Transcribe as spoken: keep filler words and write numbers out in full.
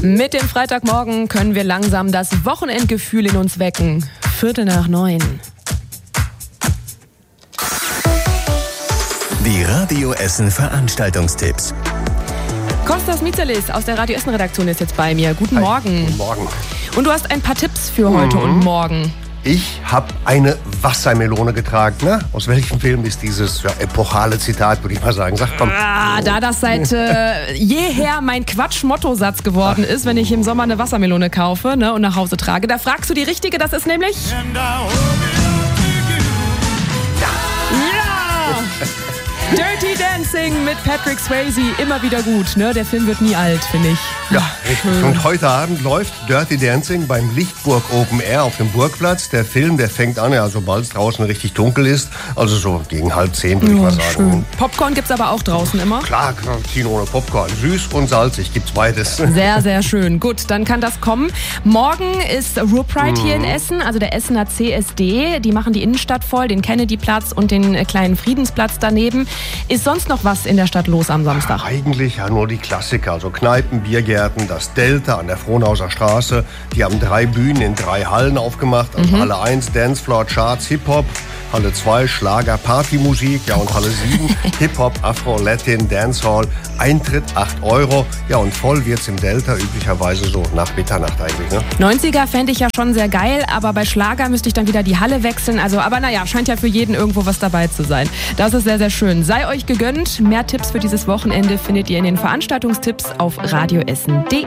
Mit dem Freitagmorgen können wir langsam das Wochenendgefühl in uns wecken. Viertel nach neun. Die Radio Essen Veranstaltungstipps. Kostas Mitsalis aus der Radio Essen Redaktion ist jetzt bei mir. Guten Hi. Morgen. Guten Morgen. Und du hast ein paar Tipps für heute Mhm. und morgen. Ich habe eine Wassermelone getragen. Na, aus welchem Film ist dieses ja, epochale Zitat, würde ich mal sagen? Sag komm. Ah, da das seit äh, jeher mein Quatsch-Motto-Satz geworden ist, wenn ich im Sommer eine Wassermelone kaufe, ne, und nach Hause trage. Da fragst du die richtige, das ist nämlich... Dirty Dancing mit Patrick Swayze, immer wieder gut, ne? Der Film wird nie alt, finde ich. Ja, richtig. Schön. Und heute Abend läuft Dirty Dancing beim Lichtburg Open Air auf dem Burgplatz. Der Film, der fängt an, ja, sobald es draußen richtig dunkel ist. Also so gegen halb zehn, würde ich mal sagen. Schön. Popcorn gibt's aber auch draußen immer. Klar, Kino ohne Popcorn. Süß und salzig gibt's beides. Sehr, sehr schön. Gut, dann kann das kommen. Morgen ist Ruhrpride hier in Essen, also der Essener C S D. Die machen die Innenstadt voll, den Kennedyplatz und den äh, kleinen Friedensplatz daneben. Ist sonst noch was in der Stadt los am Samstag? Eigentlich ja nur die Klassiker, also Kneipen, Biergärten, das Delta an der Frohnhauser Straße. Die haben drei Bühnen in drei Hallen aufgemacht. Also Halle eins, Dancefloor, Charts, Hip-Hop. Halle zwei, Schlager, Partymusik. Ja, und Halle sieben, Hip-Hop, Afro, Latin, Dancehall. Eintritt acht Euro. Ja, und voll wird's im Delta üblicherweise so nach Mitternacht eigentlich, ne? neunziger fände ich ja schon sehr geil, aber bei Schlager müsste ich dann wieder die Halle wechseln. Also, aber naja, scheint ja für jeden irgendwo was dabei zu sein. Das ist sehr, sehr schön. Sei euch gegönnt. Mehr Tipps für dieses Wochenende findet ihr in den Veranstaltungstipps auf radioessen punkt de.